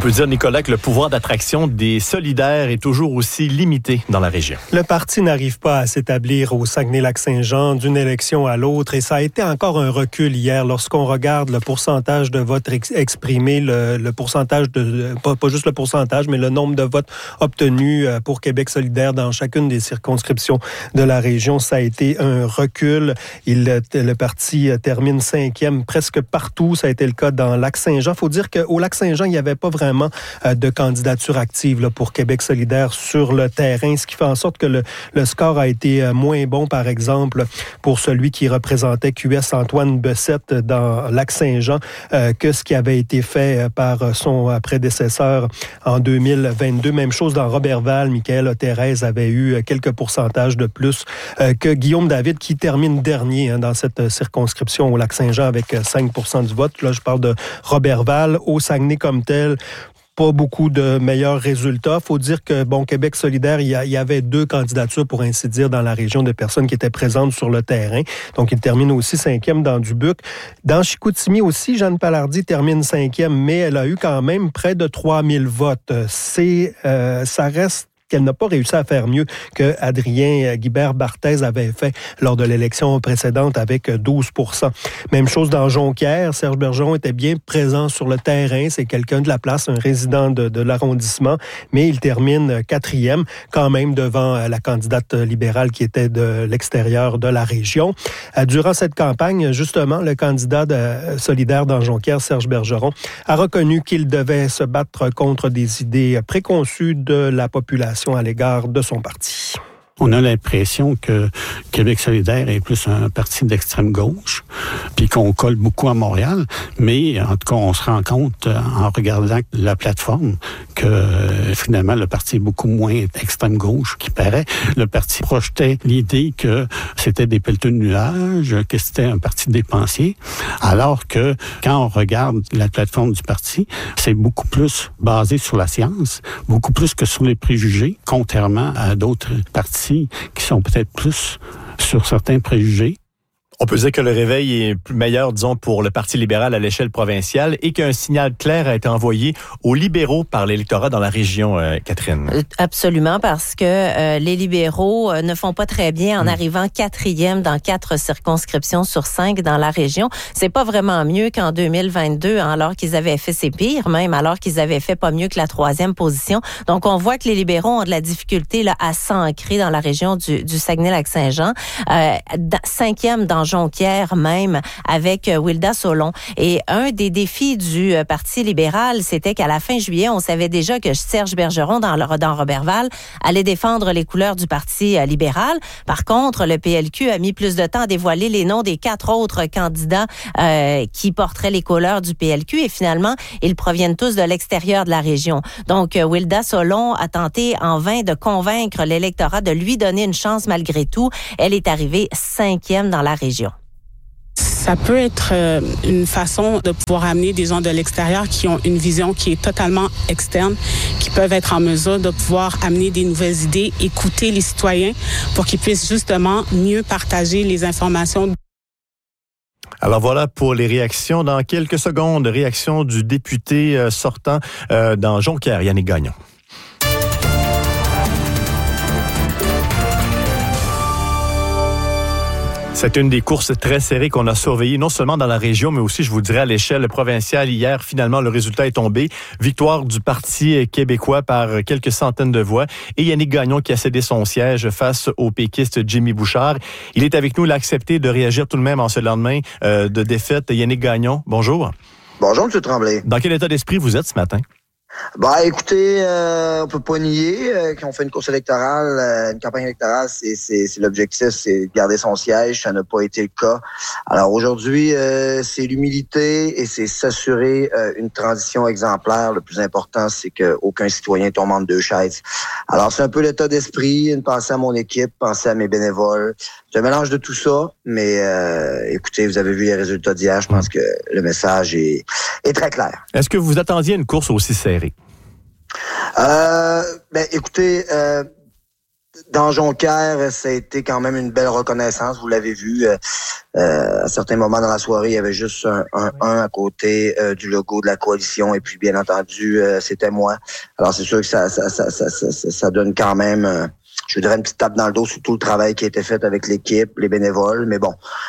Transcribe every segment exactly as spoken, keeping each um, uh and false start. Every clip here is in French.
peut dire, Nicolas, que le pouvoir d'attraction des solidaires est toujours aussi limité dans la région. Le parti n'arrive pas à s'établir au Saguenay-Lac-Saint-Jean d'une élection à l'autre et ça a été encore un recul hier lorsqu'on regarde le pourcentage de votes ex- exprimés, le, le pourcentage de, pas, pas juste le pourcentage, mais le nombre de votes obtenus pour Québec solidaire dans chacune des circonscriptions de la région. Ça a été un recul. Il, le parti termine cinquième presque partout. Ça a été le cas dans Lac-Saint-Jean. Il faut dire qu'au Lac-Saint-Jean, il n'y avait pas vraiment de candidature active là, pour Québec solidaire sur le terrain, ce qui fait en sorte que le, le score a été moins bon, par exemple, pour celui qui représentait Q S Antoine Bessette dans Lac-Saint-Jean euh, que ce qui avait été fait par son prédécesseur en deux mille vingt-deux. Même chose dans Roberval, Michael Thérèse avait eu quelques pourcentages de plus euh, que Guillaume David, qui termine dernier hein, dans cette circonscription au Lac-Saint-Jean avec cinq pour cent du vote. Là, je parle de Roberval. Au Saguenay comme tel, pas beaucoup de meilleurs résultats. Faut dire que, bon, Québec solidaire, il y, a, il y avait deux candidatures, pour ainsi dire, dans la région de personnes qui étaient présentes sur le terrain. Donc, il termine aussi cinquième dans Dubuque. Dans Chicoutimi aussi, Jeanne Palardy termine cinquième, mais elle a eu quand même près de trois mille votes. C'est, euh, ça reste qu'elle n'a pas réussi à faire mieux que Adrien Guibert-Barthez avait fait lors de l'élection précédente avec douze pour cent. Même chose dans Jonquière. Serge Bergeron était bien présent sur le terrain. C'est quelqu'un de la place, un résident de, de l'arrondissement, mais il termine quatrième, quand même devant la candidate libérale qui était de l'extérieur de la région. Durant cette campagne, justement, le candidat de, solidaire dans Jonquière, Serge Bergeron, a reconnu qu'il devait se battre contre des idées préconçues de la population à l'égard de son parti. On a l'impression que Québec solidaire est plus un parti d'extrême gauche, puis qu'on colle beaucoup à Montréal, mais en tout cas, on se rend compte en regardant la plateforme que finalement, le parti est beaucoup moins extrême gauche qu'il paraît. Le parti projetait l'idée que c'était des pelleteux de nuages, que c'était un parti dépensier, alors que quand on regarde la plateforme du parti, c'est beaucoup plus basé sur la science, beaucoup plus que sur les préjugés, contrairement à d'autres partis qui sont peut-être plus sur certains préjugés. On peut dire que le réveil est plus meilleur, disons, pour le Parti libéral à l'échelle provinciale et qu'un signal clair a été envoyé aux libéraux par l'électorat dans la région, euh, Catherine. Absolument, parce que euh, les libéraux euh, ne font pas très bien en mmh. arrivant quatrième dans quatre circonscriptions sur cinq dans la région. C'est pas vraiment mieux qu'en deux mille vingt-deux, hein, alors qu'ils avaient fait, c'est pire même, alors qu'ils avaient fait pas mieux que la troisième position. Donc, on voit que les libéraux ont de la difficulté là, à s'ancrer dans la région du, du Saguenay-Lac-Saint-Jean. Euh, cinquième dans Jonquière même, avec Wilda Solon. Et un des défis du Parti libéral, c'était qu'à la fin juillet, on savait déjà que Serge Bergeron, dans, le, dans Roberval, allait défendre les couleurs du Parti libéral. Par contre, le P L Q a mis plus de temps à dévoiler les noms des quatre autres candidats euh, qui porteraient les couleurs du P L Q. Et finalement, ils proviennent tous de l'extérieur de la région. Donc, Wilda Solon a tenté en vain de convaincre l'électorat de lui donner une chance malgré tout. Elle est arrivée cinquième dans la région. Ça peut être euh, une façon de pouvoir amener des gens de l'extérieur qui ont une vision qui est totalement externe, qui peuvent être en mesure de pouvoir amener des nouvelles idées, écouter les citoyens pour qu'ils puissent justement mieux partager les informations. Alors voilà pour les réactions. Dans quelques secondes, réaction du député euh, sortant euh, dans Jonquière, Yannick Gagnon. C'est une des courses très serrées qu'on a surveillées, non seulement dans la région, mais aussi, je vous dirais, à l'échelle provinciale. Hier, finalement, le résultat est tombé. Victoire du Parti québécois par quelques centaines de voix. Et Yannick Gagnon qui a cédé son siège face au péquiste Jimmy Bouchard. Il est avec nous. Il a accepté de réagir tout de même en ce lendemain euh, de défaite. Yannick Gagnon, bonjour. Bonjour, M. Tremblay. Dans quel état d'esprit vous êtes ce matin? Bah, écoutez, euh, on peut pas nier euh, quand on fait une course électorale, euh, une campagne électorale, c'est, c'est, c'est l'objectif, c'est de garder son siège. Ça n'a pas été le cas. Alors aujourd'hui, euh, c'est l'humilité et c'est s'assurer euh, une transition exemplaire. Le plus important, c'est que aucun citoyen tombe entre deux chaises. Alors c'est un peu l'état d'esprit, une pensée à mon équipe, penser à mes bénévoles. C'est un mélange de tout ça, mais euh, écoutez, vous avez vu les résultats d'hier. Je pense que le message est, est très clair. Est-ce que vous attendiez une course aussi serrée? Euh, ben, écoutez, euh, Dans Jonquière, ça a été quand même une belle reconnaissance. Vous l'avez vu, euh, euh, à certains moments dans la soirée, il y avait juste un un, un à côté euh, du logo de la coalition. Et puis, bien entendu, euh, c'était moi. Alors, c'est sûr que ça, ça, ça, ça, ça, ça donne quand même... Euh, je voudrais une petite tape dans le dos sur tout le travail qui a été fait avec l'équipe, les bénévoles, mais bon.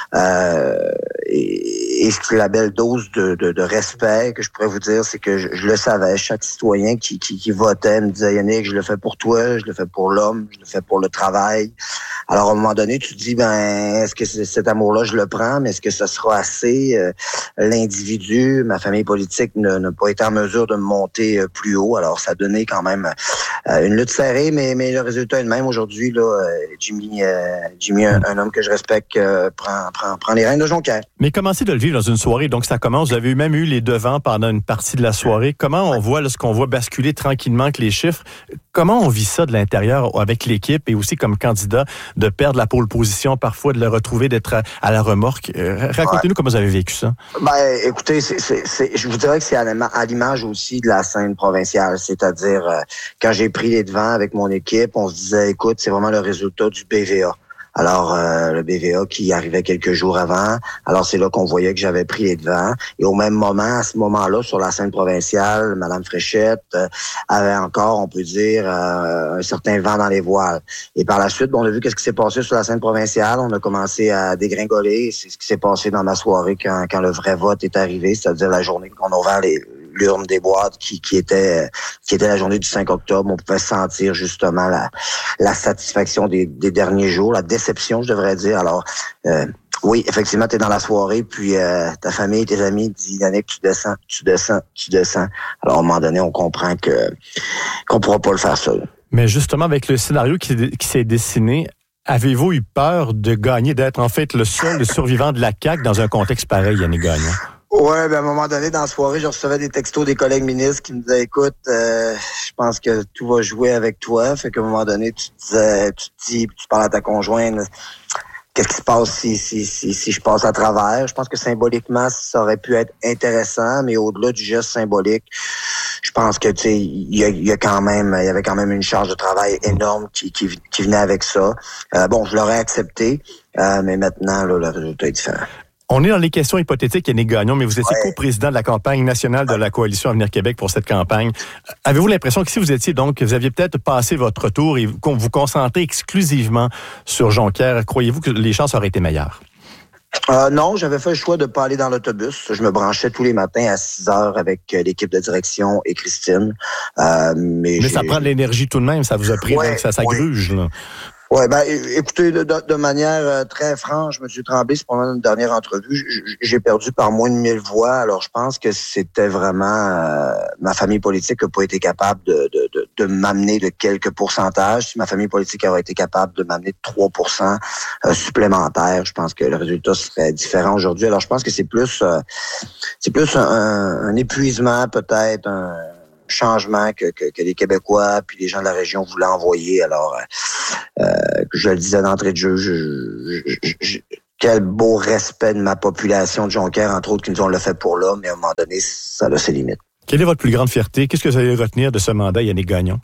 Euh, et, et la belle dose de, de, de respect que je pourrais vous dire, c'est que je, je le savais. Chaque citoyen qui, qui, qui votait me disait, Yannick, je le fais pour toi, je le fais pour l'homme, je le fais pour le travail. Alors, à un moment donné, tu te dis, ben, est-ce que cet amour-là, je le prends, mais est-ce que ce sera assez? Euh, l'individu, ma famille politique n'a, n'a pas été en mesure de me monter euh, plus haut. Alors, ça a donné quand même euh, une lutte serrée, mais, mais le résultat est le même. Aujourd'hui, là, euh, Jimmy, euh, Jimmy un, un homme que je respecte, euh, prend, prend, prend les rênes de Jonquière. Mais commencez de le vivre dans une soirée. Donc, ça commence. Vous avez même eu les devants pendant une partie de la soirée. Comment on voit, lorsqu'on voit basculer tranquillement que les chiffres, comment on vit ça de l'intérieur avec l'équipe et aussi comme candidat, de perdre la pole position, parfois de le retrouver, d'être à, à la remorque? Euh, racontez-nous ouais. comment vous avez vécu ça. Ben, écoutez, c'est, c'est, c'est, je vous dirais que c'est à, à l'image aussi de la scène provinciale. C'est-à-dire, euh, quand j'ai pris les devants avec mon équipe, on se disait, écoute, c'est vraiment le résultat du B V A. Alors, euh, le B V A qui arrivait quelques jours avant, alors c'est là qu'on voyait que j'avais pris les devants. Et au même moment, à ce moment-là, sur la scène provinciale, Mme Fréchette euh, avait encore, on peut dire, euh, un certain vent dans les voiles. Et par la suite, bon, on a vu qu'est-ce qui s'est passé sur la scène provinciale. On a commencé à dégringoler. C'est ce qui s'est passé dans ma soirée quand, quand le vrai vote est arrivé, c'est-à-dire la journée qu'on a ouvert les l'urne des boîtes qui, qui était qui était la journée du cinq octobre. On pouvait sentir justement la, la satisfaction des, des derniers jours, la déception, je devrais dire. Alors, euh, oui, effectivement, tu es dans la soirée, puis euh, ta famille, tes amis disent, Yannick, tu descends, tu descends, tu descends. Alors, à un moment donné, on comprend que qu'on pourra pas le faire seul. Mais justement, avec le scénario qui, qui s'est dessiné, avez-vous eu peur de gagner, d'être en fait le seul survivant de la C A Q dans un contexte pareil, Yannick Gagnon? Ouais, ben à un moment donné, dans la soirée, je recevais des textos des collègues ministres qui me disaient, écoute, euh, je pense que tout va jouer avec toi. Fait qu'à un moment donné, tu te disais, tu te dis, tu parles à ta conjointe, qu'est-ce qui se passe si, si, si, si je passe à travers? Je pense que symboliquement, ça aurait pu être intéressant, mais au-delà du geste symbolique, je pense que, tu sais, il y a, y a quand même, il y avait quand même une charge de travail énorme qui, qui, qui venait avec ça. Euh, bon, je l'aurais accepté, euh, mais maintenant, là, le résultat est différent. On est dans les questions hypothétiques, Yannick Gagnon, mais vous étiez ouais. co-président de la campagne nationale de la Coalition Avenir Québec pour cette campagne. Avez-vous l'impression que si vous étiez donc, vous aviez peut-être passé votre tour et vous vous concentrez exclusivement sur Jonquière, croyez-vous que les chances auraient été meilleures? Euh, non, j'avais fait le choix de ne pas aller dans l'autobus. Je me branchais tous les matins à six heures avec l'équipe de direction et Christine. Euh, mais mais ça prend de l'énergie tout de même, ça vous a pris, ouais, donc ça, ça ouais. gruge, là. Ouais, ben, écoutez, de, de manière euh, très franche, M. Tremblay, c'est pendant une dernière entrevue, j'ai perdu par moins de mille voix. Alors, je pense que c'était vraiment euh, ma famille politique n'a pas été capable de, de, de, de m'amener de quelques pourcentages. Si ma famille politique aurait été capable de m'amener de trois pour cent euh, supplémentaires, je pense que le résultat serait différent aujourd'hui. Alors, je pense que c'est plus, euh, c'est plus un, un épuisement, peut-être, un changement que, que, que les Québécois puis les gens de la région voulaient envoyer. Alors, euh, je le disais d'entrée de jeu, je, je, je, je, quel beau respect de ma population de Jonquière, entre autres, qui nous ont le fait pour là, mais à un moment donné, ça a ses limites. Quelle est votre plus grande fierté? Qu'est-ce que vous allez retenir de ce mandat, Yannick Gagnon?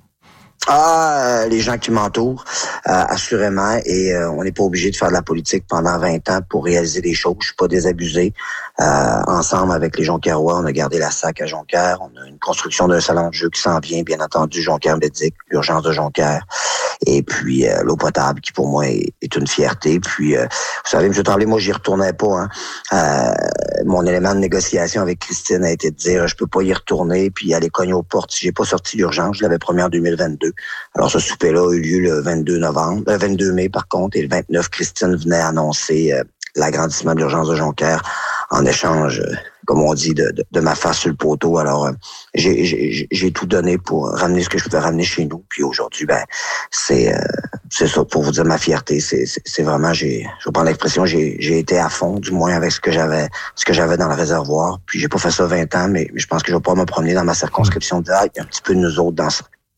Ah, les gens qui m'entourent, euh, assurément, et euh, on n'est pas obligé de faire de la politique pendant vingt ans pour réaliser des choses. Je suis pas désabusé. Euh, ensemble avec les Jonquièrois, on a gardé la S A C à Jonquière. On a une construction d'un salon de jeu qui s'en vient, bien entendu, Jonquière Médic, l'urgence de Jonquière. Et puis euh, l'eau potable, qui pour moi est, est une fierté. Puis, euh, vous savez, M. Tremblay, moi, j'y retournais pas. Hein. Euh, mon élément de négociation avec Christine a été de dire, je peux pas y retourner, puis aller cogner aux portes. Si j'ai pas sorti l'urgence, je l'avais promis en deux mille vingt-deux. Alors, ce souper-là a eu lieu le vingt-deux novembre, le vingt-deux mai, par contre, et le vingt-neuf, Christine venait annoncer euh, l'agrandissement de l'urgence de Jonquière en échange, euh, comme on dit, de, de, de ma face sur le poteau. Alors, euh, j'ai, j'ai, j'ai tout donné pour ramener ce que je pouvais ramener chez nous. Puis aujourd'hui, ben, c'est, euh, c'est ça, pour vous dire ma fierté. C'est, c'est, c'est vraiment, j'ai, je vais prendre l'expression, j'ai, j'ai été à fond, du moins avec ce que j'avais, ce que j'avais dans le réservoir. Puis j'ai pas fait ça vingt ans, mais, mais je pense que je vais pas me promener dans ma circonscription de dire, ah, il y a un petit peu de nous autres dans ça.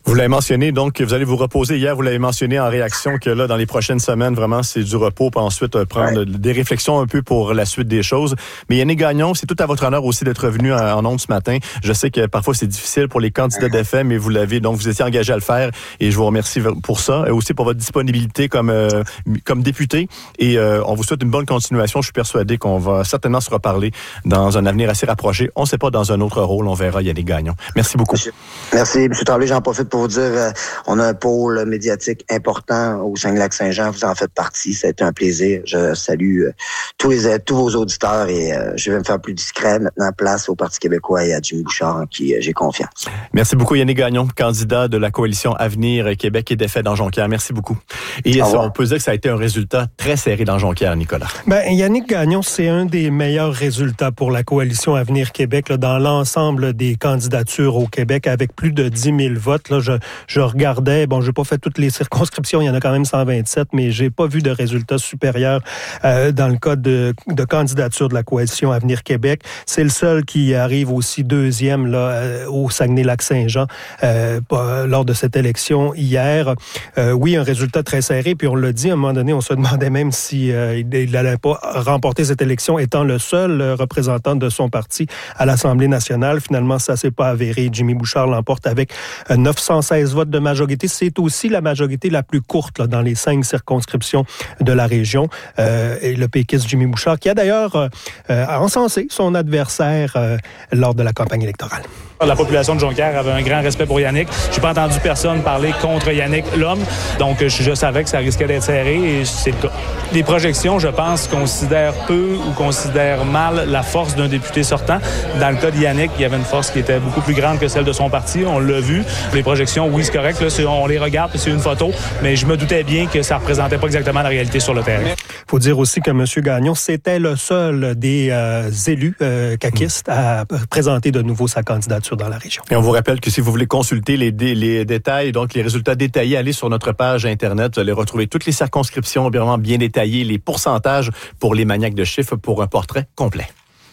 Vous l'avez mentionné, donc vous allez vous reposer hier, vous l'avez mentionné en réaction que là, dans les prochaines semaines, vraiment, c'est du repos, puis ensuite euh, prendre ouais. des réflexions un peu pour la suite des choses. Mais Yannick Gagnon, c'est tout à votre honneur aussi d'être venu en, en ondes ce matin. Je sais que parfois c'est difficile pour les candidats d'F M, mais vous l'avez, donc vous étiez engagé à le faire et je vous remercie pour ça et aussi pour votre disponibilité comme euh, comme député. Et euh, on vous souhaite une bonne continuation. Je suis persuadé qu'on va certainement se reparler dans un avenir assez rapproché. On ne sait pas dans un autre rôle, on verra Yannick Gagnon. Merci beaucoup. Monsieur, merci, M. Tremblay. J'en profite pour vous dire, euh, on a un pôle médiatique important au Saguenay-Lac-Saint-Jean. Vous en faites partie. Ça a été un plaisir. Je salue euh, tous les tous vos auditeurs et euh, je vais me faire plus discret maintenant. Place au Parti québécois et à Jimmy Bouchard en qui euh, j'ai confiance. Merci beaucoup Yannick Gagnon, candidat de la coalition Avenir Québec et défait dans Jonquière. Merci beaucoup. Et ça, on peut dire que ça a été un résultat très serré dans Jonquière, Nicolas. Ben, Yannick Gagnon, c'est un des meilleurs résultats pour la coalition Avenir Québec là, dans l'ensemble des candidatures au Québec avec plus de dix mille votes. Là, je, je regardais, bon, j'ai pas fait toutes les circonscriptions, il y en a quand même cent vingt-sept, mais j'ai pas vu de résultats supérieurs euh, dans le cas de, de candidature de la coalition Avenir Québec. C'est le seul qui arrive aussi deuxième là, euh, au Saguenay-Lac-Saint-Jean euh, lors de cette élection hier. Euh, oui, un résultat très serré, puis on l'a dit, à un moment donné, on se demandait même si euh, il n'allait pas remporter cette élection étant le seul représentant de son parti à l'Assemblée nationale. Finalement, ça s'est pas avéré. Jimmy Bouchard l'emporte avec neuf cent seize votes de majorité. C'est aussi la majorité la plus courte là, dans les cinq circonscriptions de la région. Euh, et le péquiste Jimmy Bouchard, qui a d'ailleurs euh, encensé son adversaire euh, lors de la campagne électorale. La population de Jonquière avait un grand respect pour Yannick. Je n'ai pas entendu personne parler contre Yannick, l'homme. Donc, je, je savais que ça risquait d'être serré et c'est le cas. Les projections, je pense, considèrent peu ou considèrent mal la force d'un député sortant. Dans le cas de Yannick, il y avait une force qui était beaucoup plus grande que celle de son parti. On l'a vu. Les projections, oui, c'est correct. Là, c'est, on les regarde, c'est une photo. Mais je me doutais bien que ça ne représentait pas exactement la réalité sur le terrain. Il faut dire aussi que M. Gagnon, c'était le seul des euh, élus euh, caquistes à présenter de nouveau sa candidature dans la région. Et on vous rappelle que si vous voulez consulter les, dé, les détails, donc les résultats détaillés, allez sur notre page Internet. Vous allez retrouver toutes les circonscriptions, vraiment bien détaillées, les pourcentages pour les maniaques de chiffres pour un portrait complet.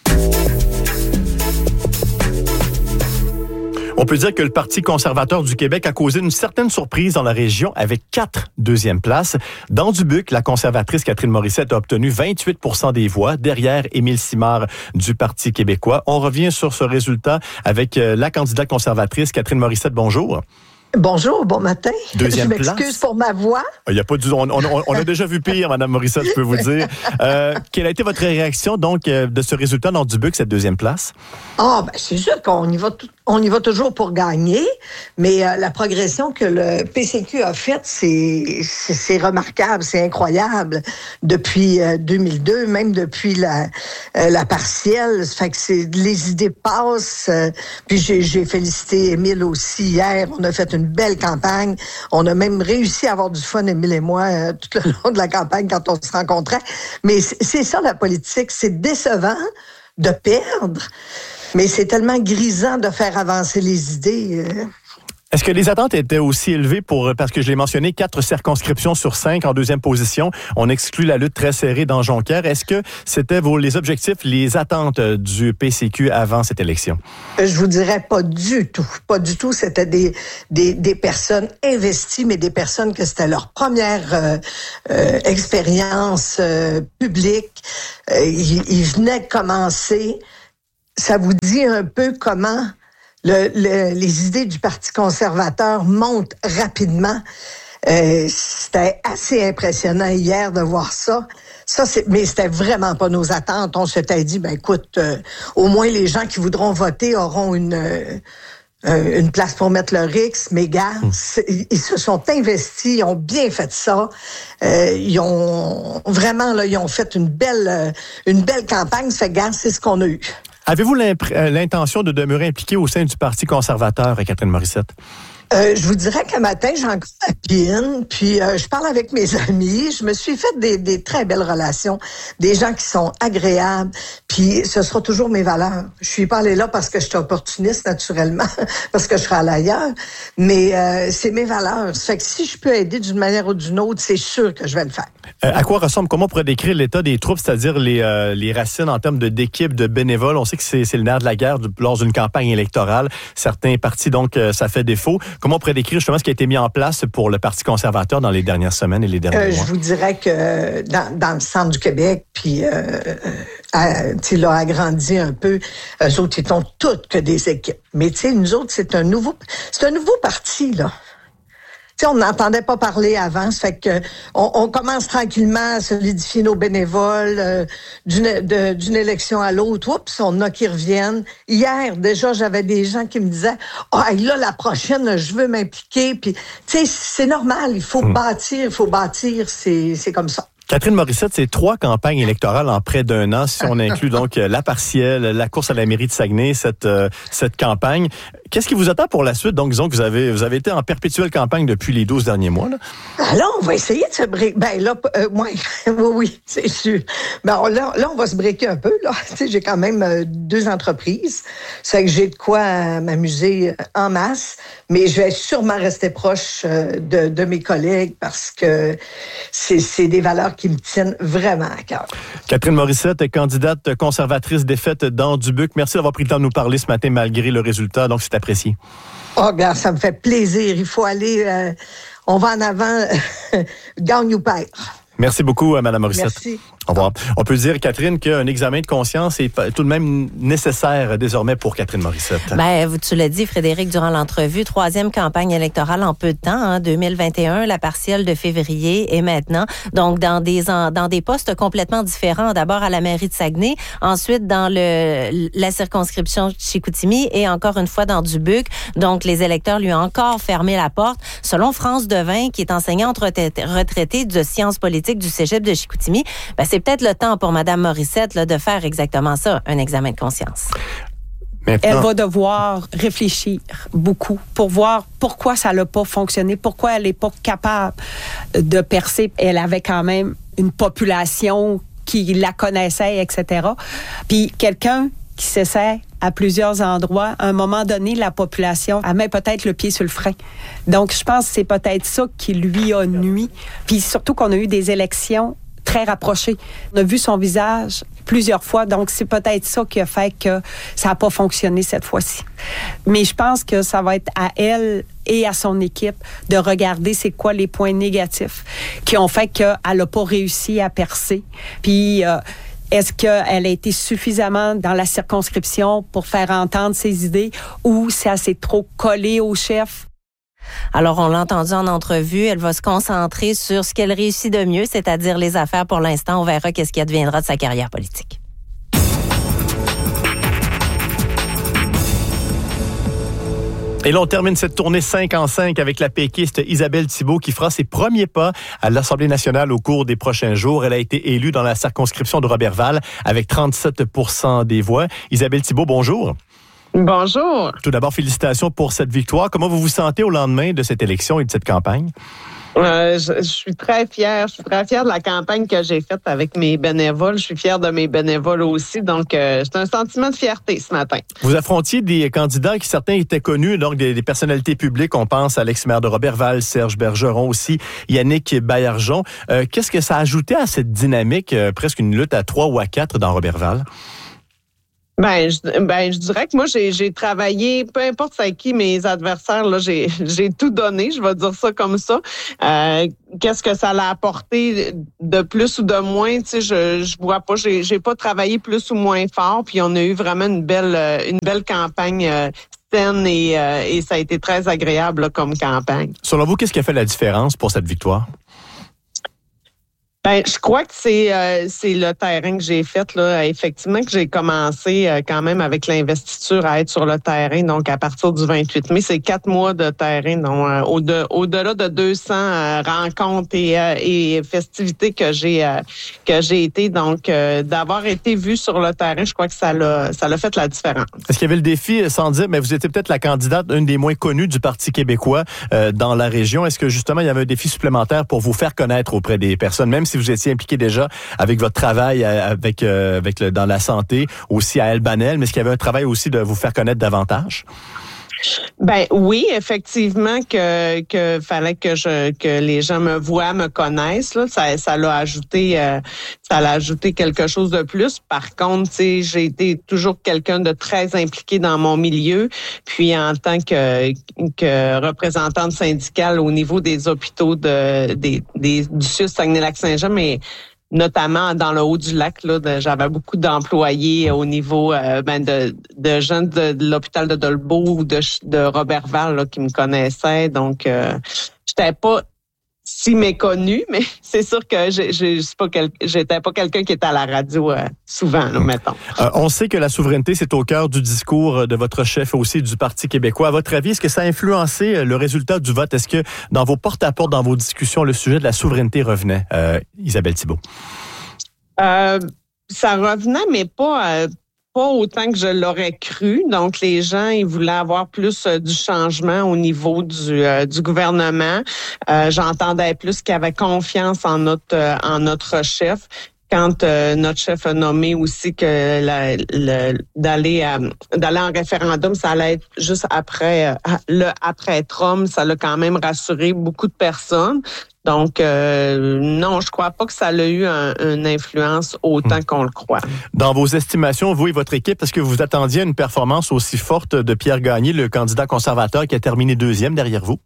On peut dire que le Parti conservateur du Québec a causé une certaine surprise dans la région avec quatre deuxièmes places. Dans Dubuque, la conservatrice Catherine Morissette a obtenu vingt-huit pour cent des voix, derrière Émile Simard du Parti québécois. On revient sur ce résultat avec la candidate conservatrice Catherine Morissette. Bonjour. Bonjour, bon matin. Deuxième je m'excuse place. pour ma voix. Il y a pas du, on, on, on a déjà vu pire, Madame Morissette, je peux vous dire. Euh, quelle a été votre réaction donc de ce résultat dans Dubuque, cette deuxième place? Ah, ben c'est sûr qu'on y va, tout, on y va toujours pour gagner, mais euh, la progression que le P C Q a faite, c'est, c'est, c'est remarquable, c'est incroyable depuis euh, deux mille deux, même depuis la, euh, la partielle. Ça fait que c'est, les idées passent. Euh, puis j'ai, j'ai félicité Émile aussi hier. On a fait une belle campagne. On a même réussi à avoir du fun, Émile et moi, euh, tout le long de la campagne quand on se rencontrait. Mais c'est, c'est ça la politique, c'est décevant de perdre, mais c'est tellement grisant de faire avancer les idées. Euh. Est-ce que les attentes étaient aussi élevées pour, parce que je l'ai mentionné, quatre circonscriptions sur cinq en deuxième position. On exclut la lutte très serrée dans Jonquière. Est-ce que c'était vos, les objectifs, les attentes du P C Q avant cette élection? Je vous dirais pas du tout. Pas du tout. C'était des, des, des personnes investies, mais des personnes que c'était leur première euh, euh, expérience euh, publique. Euh, ils, ils venaient de commencer. Ça vous dit un peu comment Le, le, les idées du Parti conservateur montent rapidement. Euh, c'était assez impressionnant hier de voir ça. Ça, c'est, mais c'était vraiment pas nos attentes. On s'était dit, ben écoute, euh, au moins les gens qui voudront voter auront une euh, une place pour mettre leur X. Mais gars, mmh. ils se sont investis, ils ont bien fait ça. Euh, ils ont vraiment là, ils ont fait une belle une belle campagne. Ça fait gars, c'est ce qu'on a eu. Avez-vous l'intention de demeurer impliqué au sein du Parti conservateur, Catherine Morissette? Euh, je vous dirais qu'un matin, j'ai encore la pine, puis euh, je parle avec mes amis. Je me suis fait des, des très belles relations, des gens qui sont agréables, puis ce sera toujours mes valeurs. Je suis pas allée là parce que je suis opportuniste, naturellement, parce que je serai allée ailleurs, mais euh, c'est mes valeurs. Ça fait que si je peux aider d'une manière ou d'une autre, c'est sûr que je vais le faire. Euh, à quoi ressemble, comment on pourrait décrire l'état des troupes, c'est-à-dire les, euh, les racines en termes de, d'équipes, de bénévoles? On sait que c'est, c'est le nerf de la guerre du, lors d'une campagne électorale. Certains partis, donc, euh, ça fait défaut. comment on pourrait décrire justement ce qui a été mis en place pour le Parti conservateur dans les dernières semaines et les derniers euh, mois? Je vous dirais que dans, dans le centre du Québec, puis euh, euh, tu l'as agrandi un peu, eux autres, ils ont toutes que des équipes. Mais tu sais, nous autres, c'est un nouveau, c'est un nouveau parti, là. Tu sais, on n'entendait pas parler avant, ça fait que on, on commence tranquillement à solidifier nos bénévoles euh, d'une, de, d'une élection à l'autre. Oups, on a qui reviennent. Hier, déjà, j'avais des gens qui me disaient « Ah, oh, là, la prochaine, je veux m'impliquer. » Puis, tu sais, c'est normal, il faut mmh. bâtir, il faut bâtir, c'est, c'est comme ça. Catherine Morissette, c'est trois campagnes électorales en près d'un an, si on inclut donc la partielle, la course à la mairie de Saguenay, cette euh, cette campagne. Qu'est-ce qui vous attend pour la suite? Donc, disons que vous avez vous avez été en perpétuelle campagne depuis les douze derniers mois. Là, là on va essayer de se briquer. Ben là, euh, moi, oui, oui, c'est sûr. Ben là, là, on va se briquer un peu. Là, tu sais, j'ai quand même euh, deux entreprises. C'est que j'ai de quoi euh, m'amuser en masse, mais je vais sûrement rester proche euh, de, de mes collègues parce que c'est, c'est des valeurs qui me tiennent vraiment à cœur. Catherine Morissette, candidate conservatrice défaite dans Dubuque. Merci d'avoir pris le temps de nous parler ce matin malgré le résultat. Donc, c'est apprécié. Oh, regarde, ça me fait plaisir. Il faut aller, euh, on va en avant, gagne ou perd. Merci beaucoup, Mme Morissette. Merci. Au revoir. On peut dire, Catherine, qu'un examen de conscience est tout de même nécessaire désormais pour Catherine Morissette. Ben, tu l'as dit, Frédéric, durant l'entrevue, troisième campagne électorale en peu de temps, hein, deux mille vingt et un, la partielle de février et maintenant. Donc, dans des dans des postes complètement différents. D'abord à la mairie de Saguenay, ensuite dans le la circonscription de Chicoutimi et encore une fois dans Dubuque. Donc, les électeurs lui ont encore fermé la porte. Selon France Devin, qui est enseignante retraitée de sciences politiques du cégep de Chicoutimi, ben, c'est peut-être le temps pour Mme Morissette là, de faire exactement ça, un examen de conscience. Maintenant, elle va devoir réfléchir beaucoup pour voir pourquoi ça n'a pas fonctionné, pourquoi elle n'est pas capable de percer. Elle avait quand même une population qui la connaissait, et cetera. Puis quelqu'un qui s'essaie à plusieurs endroits, à un moment donné, la population elle met peut-être le pied sur le frein. Donc, je pense que c'est peut-être ça qui lui a nui. Puis surtout qu'on a eu des élections très rapprochées. On a vu son visage plusieurs fois, donc c'est peut-être ça qui a fait que ça n'a pas fonctionné cette fois-ci. Mais je pense que ça va être à elle et à son équipe de regarder c'est quoi les points négatifs qui ont fait qu'elle n'a pas réussi à percer. Puis, euh, est-ce qu'elle a été suffisamment dans la circonscription pour faire entendre ses idées ou si elle s'est trop collée au chef? Alors, on l'a entendu en entrevue, elle va se concentrer sur ce qu'elle réussit de mieux, c'est-à-dire les affaires pour l'instant. On verra qu'est-ce qui adviendra de sa carrière politique. Et là, on termine cette tournée cinq en cinq avec la péquiste Isabelle Thibault qui fera ses premiers pas à l'Assemblée nationale au cours des prochains jours. Elle a été élue dans la circonscription de Roberval avec trente-sept pour cent des voix. Isabelle Thibault, bonjour. Bonjour. Tout d'abord, félicitations pour cette victoire. Comment vous vous sentez au lendemain de cette élection et de cette campagne? Euh, je, je suis très fière. Je suis très fière de la campagne que j'ai faite avec mes bénévoles. Je suis fière de mes bénévoles aussi. Donc, euh, c'est un sentiment de fierté ce matin. Vous affrontiez des candidats qui, certains étaient connus, donc des, des personnalités publiques. On pense à l'ex-maire de Roberval, Serge Bergeron aussi, Yannick Baillargeon. Euh, qu'est-ce que ça a ajouté à cette dynamique, euh, presque une lutte à trois ou à quatre dans Roberval? Ben je, ben, je dirais que moi, j'ai, j'ai travaillé, peu importe c'est qui mes adversaires, là, j'ai, j'ai tout donné, je vais dire ça comme ça. Euh, qu'est-ce que ça l'a apporté de plus ou de moins, tu sais, je, je vois pas, j'ai, j'ai pas travaillé plus ou moins fort, puis on a eu vraiment une belle, une belle campagne euh, saine et, euh, et ça a été très agréable là, comme campagne. Selon vous, qu'est-ce qui a fait la différence pour cette victoire? Ben, je crois que c'est euh, c'est le terrain que j'ai fait là. Effectivement, que j'ai commencé euh, quand même avec l'investiture à être sur le terrain. Donc, à partir du vingt-huit mai, c'est quatre mois de terrain. Donc, euh, au de, au-delà de deux cents euh, rencontres et, euh, et festivités que j'ai euh, que j'ai été. Donc, euh, d'avoir été vu sur le terrain, je crois que ça l'a ça l'a fait la différence. Est-ce qu'il y avait le défi, sans dire, mais vous étiez peut-être la candidate, une des moins connues du Parti québécois euh, dans la région. Est-ce que justement il y avait un défi supplémentaire pour vous faire connaître auprès des personnes, même si vous étiez impliqué déjà avec votre travail avec, euh, avec le, dans la santé, aussi à Elbanel, mais est-ce qu'il y avait un travail aussi de vous faire connaître davantage? Ben oui, effectivement que que fallait que je que les gens me voient, me connaissent là, ça ça l'a ajouté euh, ça l'a ajouté quelque chose de plus. Par contre, tu sais, j'ai été toujours quelqu'un de très impliqué dans mon milieu, puis en tant que que représentante syndicale au niveau des hôpitaux de des des du C I U S Saguenay-Lac-Saint-Jean, mais notamment dans le haut du lac, là, de, j'avais beaucoup d'employés au niveau euh, ben de, de gens de, de l'hôpital de Dolbeau ou de, de Robertval là, qui me connaissaient. Donc, euh, j'étais pas si méconnue, mais c'est sûr que je, je, je pas quel, j'étais pas quelqu'un qui était à la radio euh, souvent, là, mettons. Euh, on sait que la souveraineté, c'est au cœur du discours de votre chef aussi du Parti québécois. À votre avis, est-ce que ça a influencé le résultat du vote? Est-ce que dans vos porte-à-porte, dans vos discussions, le sujet de la souveraineté revenait, euh, Isabelle Thibault? Euh, ça revenait, mais pas... Euh, pas autant que je l'aurais cru. Donc, les gens, ils voulaient avoir plus euh, du changement au niveau du, euh, du gouvernement. Euh, j'entendais plus qu'ils avaient confiance en notre, euh, en notre chef. Quand euh, notre chef a nommé aussi que la, le, d'aller à, d'aller en référendum, ça allait être juste après euh, le après Trump, ça l'a quand même rassuré beaucoup de personnes. Donc, euh, non, je crois pas que ça a eu un, une influence autant mmh. qu'on le croit. Dans vos estimations, vous et votre équipe, est-ce que vous attendiez à une performance aussi forte de Pierre Gagné, le candidat conservateur qui a terminé deuxième derrière vous?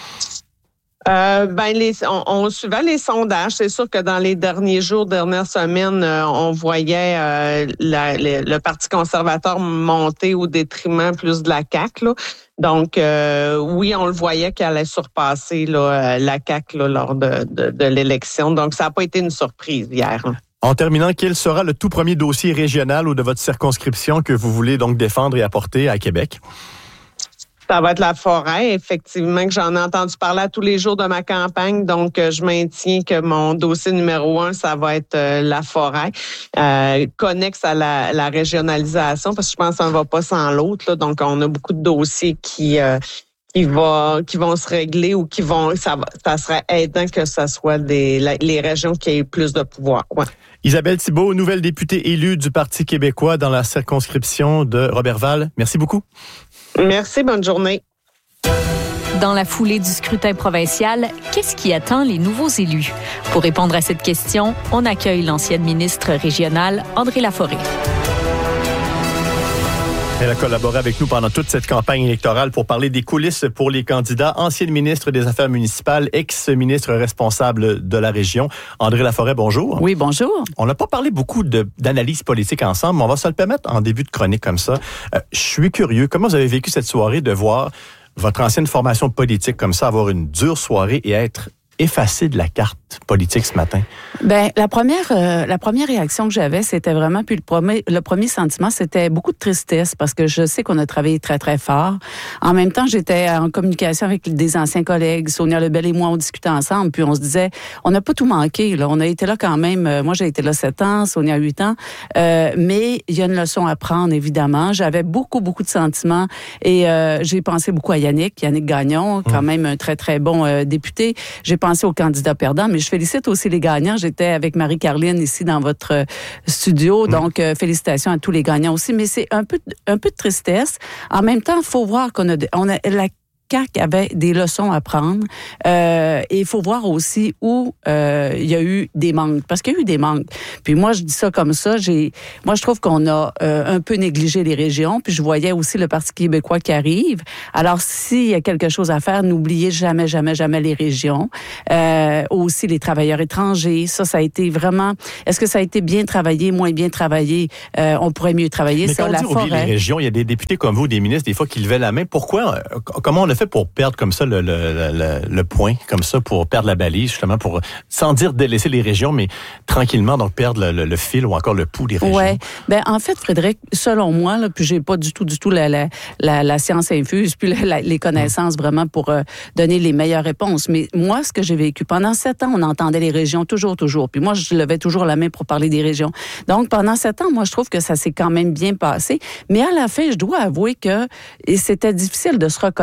Euh, ben les, on, on suivait les sondages. C'est sûr que dans les derniers jours, dernières semaines, euh, on voyait euh, la, le, le Parti conservateur monter au détriment plus de la C A Q. Là. Donc, euh, oui, on le voyait qu'elle allait surpasser là, la C A Q là, lors de, de, de l'élection. Donc, ça n'a pas été une surprise hier. Hein. En terminant, quel sera le tout premier dossier régional ou de votre circonscription que vous voulez donc défendre et apporter à Québec? Ça va être la forêt, effectivement, que j'en ai entendu parler à tous les jours de ma campagne. Donc, je maintiens que mon dossier numéro un, ça va être euh, la forêt, euh, connexe à la, la régionalisation, parce que je pense qu'on ne va pas sans l'autre. Là. Donc, on a beaucoup de dossiers qui euh, qui va qui vont se régler ou qui vont ça va, ça serait aidant que ce soit des la, les régions qui aient plus de pouvoir. Ouais. Isabelle Thibault, nouvelle députée élue du Parti québécois dans la circonscription de Robertval. Merci beaucoup. Merci, bonne journée. Dans la foulée du scrutin provincial, qu'est-ce qui attend les nouveaux élus? Pour répondre à cette question, on accueille l'ancienne ministre régionale, André Laforêt. Elle a collaboré avec nous pendant toute cette campagne électorale pour parler des coulisses pour les candidats. Ancienne ministre des Affaires municipales, ex-ministre responsable de la région. André Laforêt, bonjour. Oui, bonjour. On n'a pas parlé beaucoup de, d'analyse politique ensemble, mais on va se le permettre en début de chronique comme ça. Euh, je suis curieux, comment vous avez vécu cette soirée de voir votre ancienne formation politique comme ça, avoir une dure soirée et être effacé de la carte politique ce matin? Ben la première euh, la première réaction que j'avais, c'était vraiment, puis le premier le premier sentiment, c'était beaucoup de tristesse parce que je sais qu'on a travaillé très très fort. En même temps, j'étais en communication avec des anciens collègues, Sonia Lebel et moi, on discutait ensemble, puis on se disait, on n'a pas tout manqué là, on a été là quand même. Euh, moi, j'ai été là sept ans, Sonia huit ans, euh, mais il y a une leçon à prendre évidemment. J'avais beaucoup beaucoup de sentiments et euh, j'ai pensé beaucoup à Yannick, Yannick Gagnon, quand mmh. même un très très bon euh, député. J'ai pensé aux candidats perdants, mais je félicite aussi les gagnants. J'étais avec Marie-Caroline ici dans votre studio, mmh. donc euh, félicitations à tous les gagnants aussi. Mais c'est un peu, un peu de tristesse. En même temps, il faut voir qu'on a, on a la C A Q avait des leçons à prendre euh, et il faut voir aussi où euh, il y a eu des manques, parce qu'il y a eu des manques. Puis moi, je dis ça comme ça, j'ai, moi je trouve qu'on a euh, un peu négligé les régions, puis je voyais aussi le Parti québécois qui arrive. Alors, s'il y a quelque chose à faire, n'oubliez jamais, jamais, jamais les régions. Euh, aussi les travailleurs étrangers, ça, ça a été vraiment... Est-ce que ça a été bien travaillé, moins bien travaillé? Euh, on pourrait mieux travailler. Mais ça, quand on la dit oublier les régions, il y a des députés comme vous, des ministres, des fois, qui levaient la main. Pourquoi? Comment on a fait pour perdre comme ça le, le, le, le point, comme ça, pour perdre la balise, justement, pour, sans dire délaisser les régions, mais tranquillement, donc perdre le, le, le fil ou encore le pouls des régions? Oui. Ben en fait, Frédéric, selon moi, là, puis j'ai pas du tout, du tout la, la, la, la science infuse, puis la, la, les connaissances mmh. vraiment pour euh, donner les meilleures réponses. Mais moi, ce que j'ai vécu, pendant sept ans, on entendait les régions toujours, toujours. Puis moi, je levais toujours la main pour parler des régions. Donc, pendant sept ans, moi, je trouve que ça s'est quand même bien passé. Mais à la fin, je dois avouer que et c'était difficile de se reconnaître.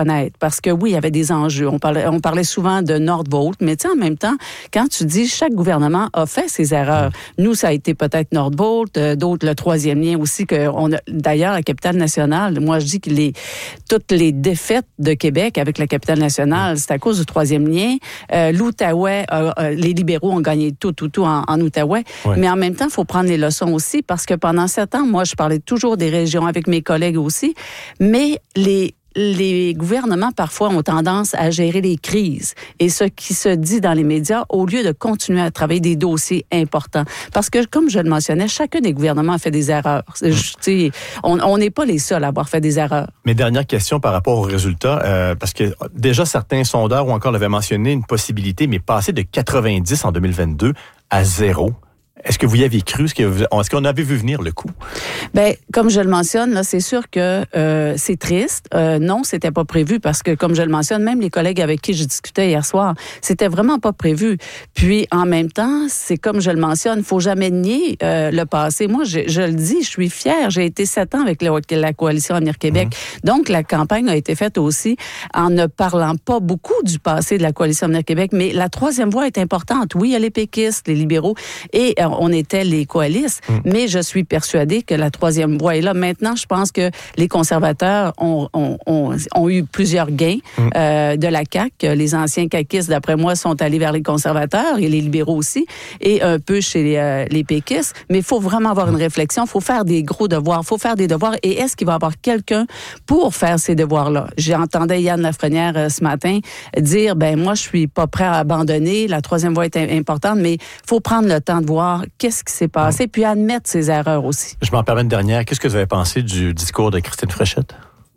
parce que oui, il y avait des enjeux. On parlait, on parlait souvent de Nordvolt, mais tu sais, en même temps, quand tu dis chaque gouvernement a fait ses erreurs. Mmh. Nous, ça a été peut-être Nordvolt, euh, d'autres le troisième lien aussi que on a. D'ailleurs, la capitale nationale, moi je dis que les toutes les défaites de Québec avec la capitale nationale, c'est à cause du troisième lien. Euh, L'Outaouais, euh, euh, les libéraux ont gagné tout, tout, tout en, en Outaouais. Ouais. Mais en même temps, il faut prendre les leçons aussi parce que pendant sept ans, moi, je parlais toujours des régions avec mes collègues aussi, mais les les gouvernements, parfois, ont tendance à gérer les crises. Et ce qui se dit dans les médias, au lieu de continuer à travailler des dossiers importants. Parce que, comme je le mentionnais, chacun des gouvernements a fait des erreurs. Mmh. On n'est pas les seuls à avoir fait des erreurs. Mais dernière question par rapport aux résultats, euh, parce que déjà, certains sondeurs ou encore l'avaient mentionné une possibilité, mais passer de quatre-vingt-dix en deux mille vingt-deux à zéro. Est-ce que vous y avez cru? Est-ce, que vous, est-ce qu'on avait vu venir le coup? Bien, comme je le mentionne, là, c'est sûr que euh, c'est triste. Euh, non, c'était pas prévu parce que, comme je le mentionne, même les collègues avec qui je discutais hier soir, c'était vraiment pas prévu. Puis, en même temps, c'est comme je le mentionne, faut jamais nier euh, le passé. Moi, je, je le dis, je suis fière. J'ai été sept ans avec la, la Coalition Avenir Québec. Mmh. Donc, la campagne a été faite aussi en ne parlant pas beaucoup du passé de la Coalition Avenir Québec, mais la troisième voie est importante. Oui, il y a les péquistes, les libéraux, et euh, on était les coalistes, mmh. mais je suis persuadée que la troisième voie est là. Maintenant, je pense que les conservateurs ont, ont, ont, ont eu plusieurs gains mmh. euh, de la C A Q. Les anciens caquistes, d'après moi, sont allés vers les conservateurs et les libéraux aussi, et un peu chez les, euh, les péquistes. Mais il faut vraiment avoir une réflexion. Il faut faire des gros devoirs. Il faut faire des devoirs. Et est-ce qu'il va y avoir quelqu'un pour faire ces devoirs-là? J'entendais Yann Lafrenière euh, ce matin dire, ben moi, je suis pas prêt à abandonner. La troisième voie est importante, mais il faut prendre le temps de voir qu'est-ce qui s'est passé, puis admettre ses erreurs aussi. Je m'en permets une dernière. Qu'est-ce que vous avez pensé du discours de Christine Fréchette?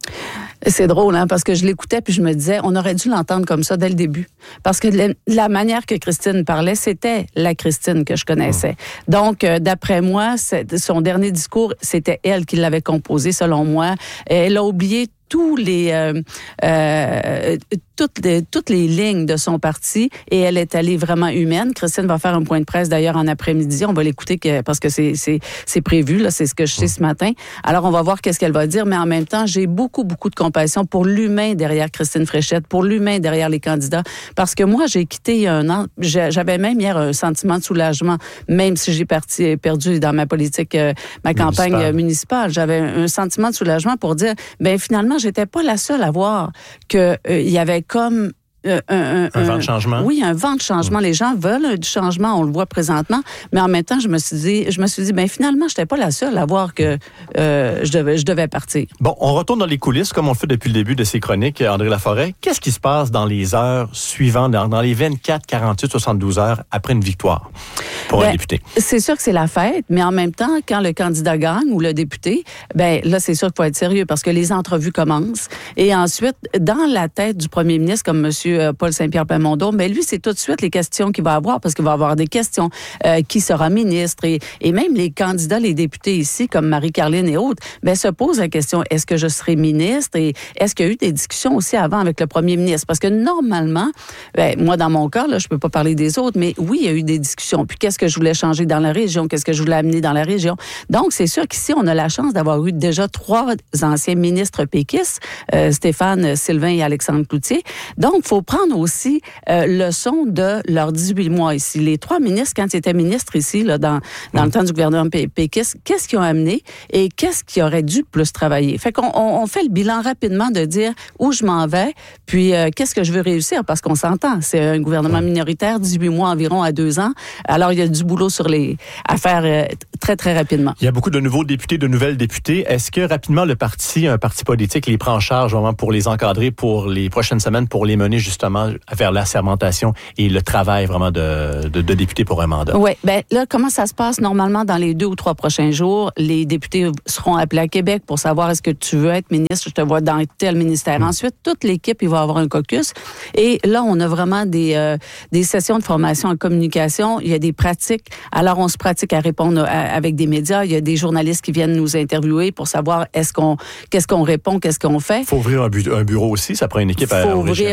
C'est drôle, hein, parce que je l'écoutais puis je me disais, on aurait dû l'entendre comme ça dès le début. Parce que la manière que Christine parlait, c'était la Christine que je connaissais. Mmh. Donc, euh, d'après moi, son dernier discours, c'était elle qui l'avait composé, selon moi. Elle a oublié tous les euh, euh, toutes les toutes les lignes de son parti et elle est allée vraiment humaine. Christine va faire un point de presse d'ailleurs en après-midi. On va l'écouter que, parce que c'est c'est c'est prévu là, c'est ce que je sais ce matin. Alors on va voir qu'est-ce qu'elle va dire, mais en même temps, j'ai beaucoup beaucoup de compassion pour l'humain derrière Christine Fréchette, pour l'humain derrière les candidats, parce que moi j'ai quitté il y a un an, j'avais même hier un sentiment de soulagement, même si j'ai parti, perdu dans ma politique, euh, ma campagne municipale. municipale, j'avais un sentiment de soulagement pour dire, ben finalement j'étais pas la seule à voir que euh, il y avait comme Euh, un, un, un vent de changement. Oui, un vent de changement. Mmh. Les gens veulent du changement, on le voit présentement. Mais en même temps, je me suis dit, je me suis dit, ben finalement, je n'étais pas la seule à voir que euh, je devais, je devais partir. Bon, on retourne dans les coulisses, comme on le fait depuis le début de ces chroniques, André Laforêt. Qu'est-ce qui se passe dans les heures suivantes, dans, dans les vingt-quatre, quarante-huit, soixante-douze heures après une victoire pour ben, un député? C'est sûr que c'est la fête, mais en même temps, quand le candidat gagne ou le député, ben là, c'est sûr qu'il faut être sérieux parce que les entrevues commencent. Et ensuite, dans la tête du premier ministre, comme M. Paul Saint-Pierre Plamondon, mais lui, c'est tout de suite les questions qu'il va avoir, parce qu'il va avoir des questions. Euh, qui sera ministre? Et, et même les candidats, les députés ici, comme Marie-Carline et autres, ben, se posent la question, est-ce que je serai ministre? Et est-ce qu'il y a eu des discussions aussi avant avec le premier ministre? Parce que normalement, ben, moi, dans mon cas, là, je peux pas parler des autres, mais oui, il y a eu des discussions. Puis qu'est-ce que je voulais changer dans la région? Qu'est-ce que je voulais amener dans la région? Donc, c'est sûr qu'ici, on a la chance d'avoir eu déjà trois anciens ministres péquistes, euh, Stéphane, Sylvain et Alexandre Cloutier. Donc, il faut prendre aussi euh, leçon de leurs dix-huit mois ici. Les trois ministres, quand ils étaient ministres ici, là, dans, dans mmh. le temps du gouvernement péquiste, qu'est-ce qu'ils ont amené et qu'est-ce qui aurait dû plus travailler? Fait qu'on on, on fait le bilan rapidement de dire où je m'en vais, puis euh, qu'est-ce que je veux réussir, parce qu'on s'entend. C'est un gouvernement minoritaire, dix-huit mois environ à deux ans. Alors, il y a du boulot sur les à faire euh, très, très rapidement. Il y a beaucoup de nouveaux députés, de nouvelles députées. Est-ce que rapidement, le parti, un parti politique, les prend en charge vraiment pour les encadrer pour les prochaines semaines, pour les mener justement vers la sermentation et le travail vraiment de, de, de députés pour un mandat? Oui. Bien là, comment ça se passe normalement dans les deux ou trois prochains jours? Les députés seront appelés à Québec pour savoir est-ce que tu veux être ministre, je te vois dans tel ministère. Mmh. Ensuite, toute l'équipe, il va avoir un caucus. Et là, on a vraiment des, euh, des sessions de formation en communication. Il y a des pratiques. Alors, on se pratique à répondre à, avec des médias. Il y a des journalistes qui viennent nous interviewer pour savoir est-ce qu'on, qu'est-ce qu'on répond, qu'est-ce qu'on fait. Il faut ouvrir un, bu- un bureau aussi. Ça prend une équipe faut à ouvrir, oui,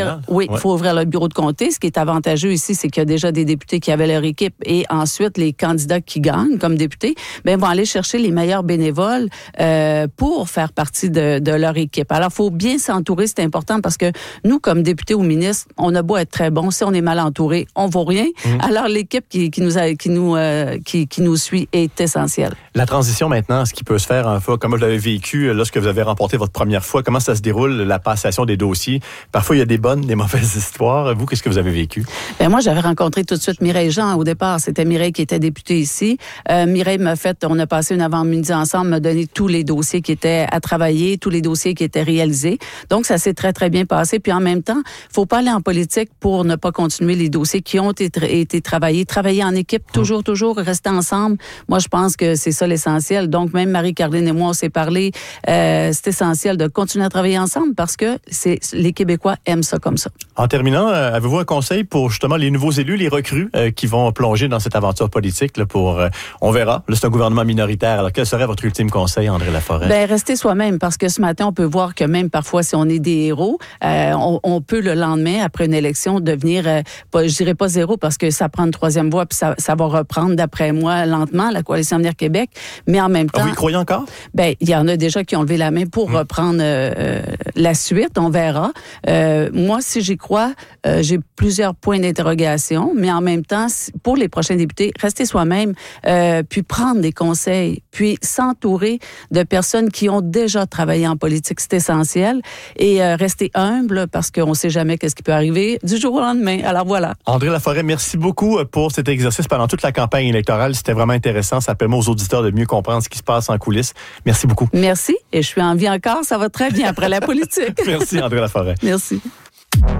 Oui, il ouais. faut ouvrir le bureau de comté. Ce qui est avantageux ici, c'est qu'il y a déjà des députés qui avaient leur équipe et ensuite les candidats qui gagnent comme députés, ben vont aller chercher les meilleurs bénévoles euh, pour faire partie de, de leur équipe. Alors, il faut bien s'entourer, c'est important parce que nous, comme députés ou ministres, on a beau être très bons, si on est mal entouré, on vaut rien. Mmh. Alors, l'équipe qui, qui nous a, qui nous euh, qui, qui nous suit est essentielle. La transition maintenant, ce qui peut se faire, enfin, comme vous l'avez vécu lorsque vous avez remporté votre première fois, comment ça se déroule, la passation des dossiers? Parfois, il y a des bonnes, des mauvaises histoires. Vous, qu'est-ce que vous avez vécu? Ben moi, j'avais rencontré tout de suite Mireille Jean au départ. C'était Mireille qui était députée ici. Euh, Mireille m'a fait, on a passé une avant-midi ensemble, m'a donné tous les dossiers qui étaient à travailler, tous les dossiers qui étaient réalisés. Donc, ça s'est très, très bien passé. Puis en même temps, il faut pas aller en politique pour ne pas continuer les dossiers qui ont été, été travaillés. Travailler en équipe, toujours, toujours, rester ensemble. Moi, je pense que c'est ça l'essentiel. Donc, même Marie-Caroline et moi, on s'est parlé. Euh, c'est essentiel de continuer à travailler ensemble parce que c'est, les Québécois aiment ça comme ça. En terminant, euh, avez-vous un conseil pour justement les nouveaux élus, les recrues euh, qui vont plonger dans cette aventure politique là, pour, euh, on verra, là, c'est un gouvernement minoritaire. Alors, quel serait votre ultime conseil, André Laforêt? Ben, restez soi-même parce que ce matin, on peut voir que même parfois, si on est des héros, euh, on, on peut le lendemain, après une élection, devenir, euh, pas, je dirais pas zéro parce que ça prend une troisième voie puis ça, ça va reprendre, d'après moi, lentement, la Coalition Avenir Québec. Mais en même temps... Ah, vous y croyez encore? Ben, il y en a déjà qui ont levé la main pour mmh. reprendre euh, la suite. On verra. Euh, moi, si j'y crois, euh, j'ai plusieurs points d'interrogation, mais en même temps, pour les prochains députés, rester soi-même, euh, puis prendre des conseils, puis s'entourer de personnes qui ont déjà travaillé en politique, c'est essentiel, et euh, rester humble parce qu'on ne sait jamais qu'est-ce qui peut arriver du jour au lendemain. Alors voilà. André Laforêt, merci beaucoup pour cet exercice pendant toute la campagne électorale. C'était vraiment intéressant. Ça permet aux auditeurs de mieux comprendre ce qui se passe en coulisses. Merci beaucoup. Merci, et je suis en vie encore. Ça va très bien après la politique. Merci, André Laforêt. Merci.